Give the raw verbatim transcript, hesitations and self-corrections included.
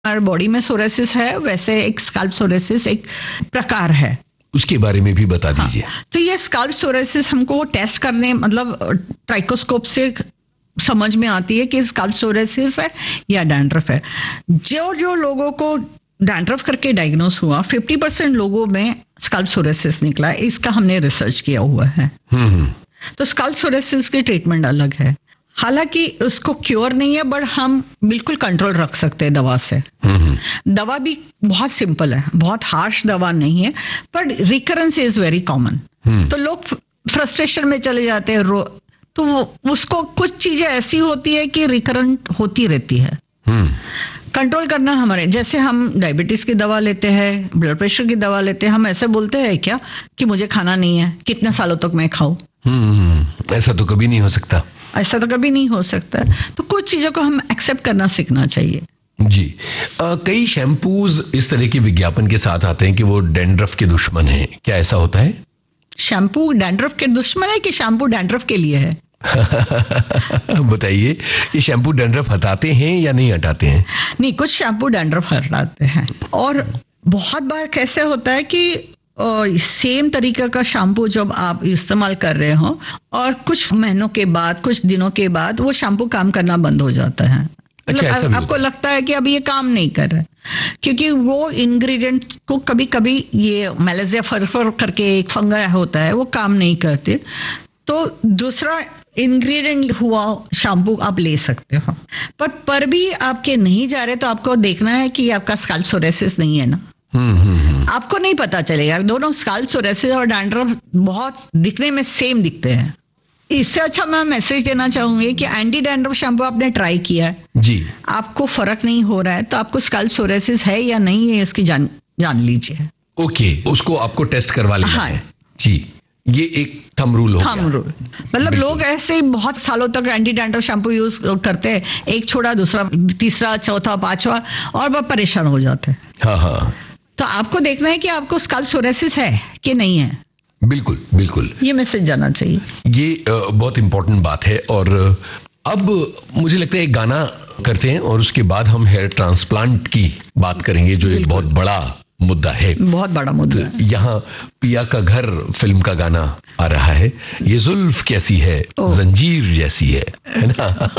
हमारे बॉडी में सोरेसिस है, वैसे एक स्कैल्प सोरेसिस एक प्रकार है, उसके बारे में भी बता दीजिए। हाँ, तो ये स्कैल्प सोरेसिस हमको वो टेस्ट करने मतलब ट्राइकोस्कोप से समझ में आती है कि स्कैल्प सोरेसिस है या डैंड्रफ है। जो जो लोगों को डैंड्रफ करके डायग्नोस हुआ, फिफ्टी परसेंट लोगों में स्कैल्प सोरेसिस निकला, इसका हमने रिसर्च किया हुआ है। तो स्कैल्प सोरेसिस की ट्रीटमेंट अलग है, हालांकि उसको क्योर नहीं है, बट हम बिल्कुल कंट्रोल रख सकते हैं दवा से। दवा भी बहुत सिंपल है, बहुत हार्श दवा नहीं है, पर रिकरेंस इज वेरी कॉमन। तो लोग फ्रस्ट्रेशन में चले जाते हैं, तो उसको कुछ चीजें ऐसी होती है कि रिकरेंट होती रहती है। कंट्रोल करना हमारे, जैसे हम डायबिटीज की दवा लेते हैं, ब्लड प्रेशर की दवा लेते हैं, हम ऐसे बोलते हैं क्या कि मुझे खाना नहीं है, कितने सालों तक मैं खाऊं? ऐसा तो कभी नहीं हो सकता, ऐसा तो कभी नहीं हो सकता। तो कुछ चीजों को हम एक्सेप्ट करना सीखना चाहिए। जी, आ, कई शैम्पूज इस तरह के विज्ञापन के साथ आते हैं कि वो डैंड्रफ के दुश्मन हैं, क्या ऐसा होता है? शैम्पू डैंड्रफ के दुश्मन है कि शैम्पू डैंड्रफ के लिए है? बताइए, ये शैम्पू डैंड्रफ हटाते हैं या नहीं हटाते हैं? नहीं, कुछ शैम्पू डैंड्रफ हटाते हैं, और बहुत बार कैसे होता है कि सेम तरीके का शैम्पू जब आप इस्तेमाल कर रहे हो और कुछ महीनों के बाद, कुछ दिनों के बाद वो शैम्पू काम करना बंद हो जाता है। अच्छा, मतलब आपको लगता है कि अब ये काम नहीं कर रहा है, क्योंकि वो इंग्रेडिएंट को कभी कभी ये मैलेजिया फरफर करके एक फंगा होता है, वो काम नहीं करते, तो दूसरा इंग्रेडिएंट हुआ शैम्पू आप ले सकते हो। पर पर भी आपके नहीं जा रहे तो आपको देखना है कि आपका स्कैल्प सोरेसिस नहीं है ना। हम्म हम्म आपको नहीं पता चलेगा, दोनों स्कैल्प सोरेसिस और डैंड्रफ बहुत दिखने में सेम दिखते हैं। इससे अच्छा मैं मैसेज देना चाहूंगी कि एंटी डैंड्रफ शैम्पू आपने ट्राई किया है जी, आपको फर्क नहीं हो रहा है, तो आपको स्कैल्प सोरेसिस है या नहीं है इसकी जान जान लीजिए। ओके, उसको आपको टेस्ट करवा लेना हाँ है। जी, ये एक थंब रूल हो गया। थंब रूल मतलब लोग ऐसे ही बहुत सालों तक एंटी डैंड्रफ शैम्पू यूज करते हैं, एक छोड़ा दूसरा तीसरा चौथा पांचवा, और वह परेशान हो जाते हैं। हाँ हाँ, तो आपको देखना है कि आपको स्कैल्प सोरेसिस है कि नहीं है। बिल्कुल बिल्कुल, ये मैसेज जाना चाहिए। ये बहुत इंपॉर्टेंट बात है। और अब मुझे लगता है एक गाना करते हैं और उसके बाद हम हेयर ट्रांसप्लांट की बात करेंगे, जो एक बहुत बड़ा मुद्दा है, बहुत बड़ा मुद्दा है। यहाँ पिया का घर फिल्म का गाना आ रहा है, ये जुल्फ कैसी है जंजीर जैसी है, है ना?